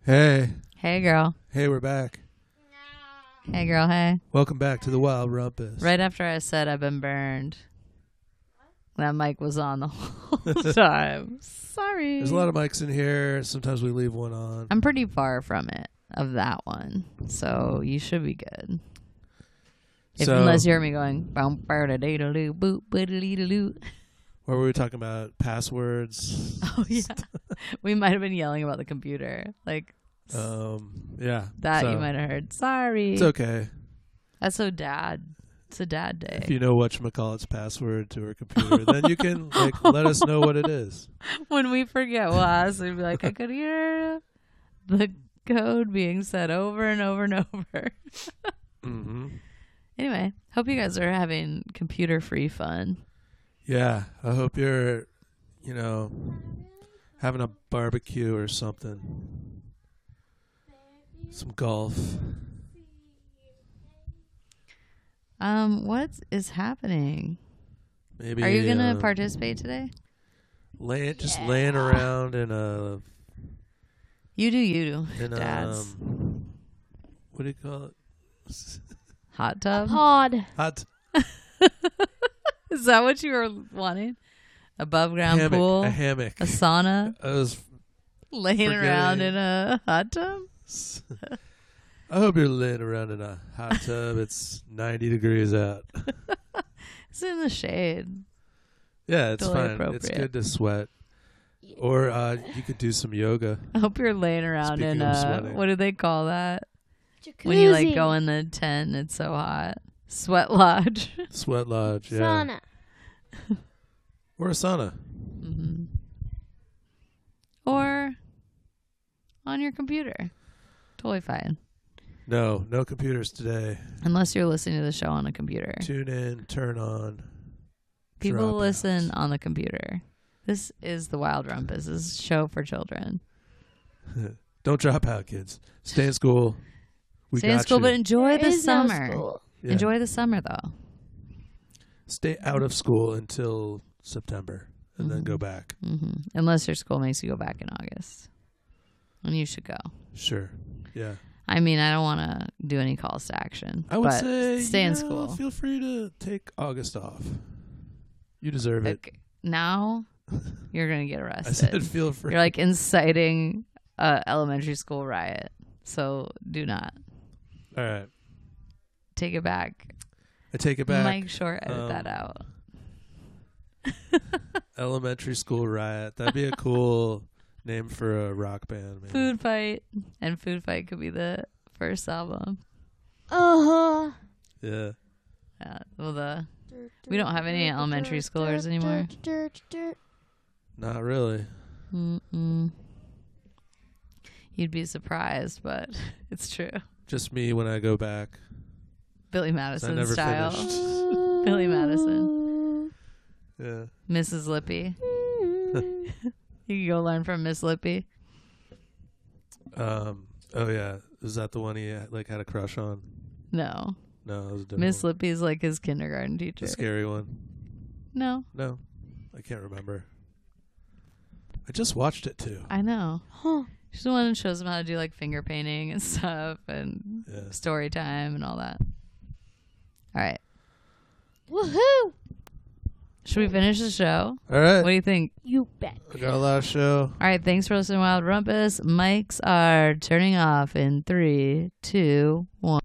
Hey. Hey, girl. Hey, we're back. Hey, girl. Hey. Welcome back to the Wild Rumpus. Right after I said I've been burned, that mic was on the whole time. Sorry. There's a lot of mics in here. Sometimes we leave one on. I'm pretty far from it, of that one. So you should be good. Unless you hear me going, boop, boop, boop. What were we talking about? Passwords? Oh, yeah. We might have been yelling about the computer. Like, yeah. That you might have heard. Sorry. It's okay. That's so dad. It's a dad day. If you know whatchamacallit's password to her computer, then you can let us know what it is. When we forget, we'll ask and be like, I could hear the code being said over and over and over. Mm-hmm. Anyway, hope you guys are having computer-free fun. Yeah. I hope you're, having a barbecue or something. Some golf. What is happening? Maybe. Are you gonna participate today? Just laying around in a. You do, in dads. What do you call it? Hot tub? Pod. Hot. Is that what you were wanting? Above ground hammock, pool? a hammock. A sauna? I was Laying around in a hot tub? I hope you're laying around in a hot tub. It's 90 degrees out. It's in the shade. Yeah, it's Totally fine. appropriate. It's good to sweat. Or you could do some yoga. I hope you're laying around Speaking in of a, sweating. what do they call that? Jacuzzi. When you go in the tent and it's so hot. Sweat lodge. Sweat lodge, yeah. Sauna. Or a sauna. Mm-hmm. Or on your computer. Totally fine. No computers today. Unless you're listening to the show on a computer. Tune in, turn on. People drop listen out. on the computer. This is the Wild Rumpus. This is a show for children. Don't drop out, kids. Stay in school. Stay in school, but enjoy the summer. Yeah. Enjoy the summer, though. Stay out of school until September and then go back. Mm-hmm. Unless your school makes you go back in August. And you should go. Sure. Yeah. I mean, I don't want to do any calls to action. I would but say stay in school. Feel free to take August off. You deserve it. Okay. Now you're going to get arrested. I said feel free. You're like inciting a elementary school riot. So do not. All right. Take it back. I take it back. Make sure edit that out. Elementary school riot. That'd be a cool name for a rock band. Maybe. Food Fight. And Food Fight could be the first album. Uh-huh. Yeah. Yeah. Well, we don't have any elementary schoolers anymore. Not really. Mm-mm. You'd be surprised, but it's true. Just me when I go back. Billy 'Cause I Madison never style. finished. Billy Madison. Yeah. Mrs. Lippy. You can go learn from Miss Lippy. Oh yeah. Is that the one he had a crush on? No. No, it was a different Miss one. Lippy is like his kindergarten teacher. The scary one. No. No, I can't remember. I just watched it too. I know. Huh. She's the one who shows him how to do like finger painting and stuff and Yeah. story time and all that. All right. Woohoo! Should we finish the show? All right. What do you think? You bet. I got a lot of show. All right. Thanks for listening to Wild Rumpus. Mics are turning off in 3, 2, 1.